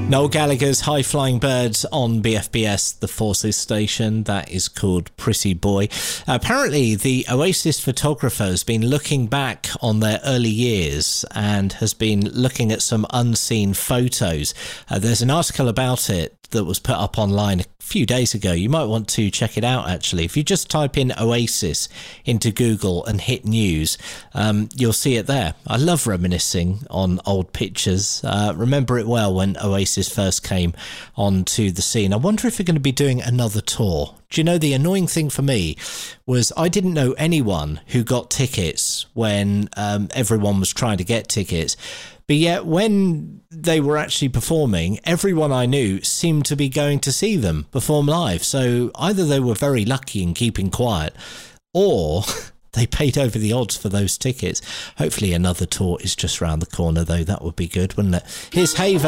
Noel Gallagher's High Flying Birds on BFBS, the Forces station. That is called Pretty Boy. Apparently, the Oasis photographer has been looking back on their early years and has been looking at some unseen photos. There's an article about it that was put up online a few days ago. You might want to check it out, actually. If you just type in Oasis into Google and hit news, you'll see it there. I love reminiscing on old pictures. Remember it well when Oasis first came onto the scene. I wonder if they're going to be doing another tour. Do you know, the annoying thing for me was I didn't know anyone who got tickets when everyone was trying to get tickets. But yet when they were actually performing, everyone I knew seemed to be going to see them perform live. So either they were very lucky in keeping quiet, or they paid over the odds for those tickets. Hopefully another tour is just round the corner, though. That would be good, wouldn't it? Here's Haven.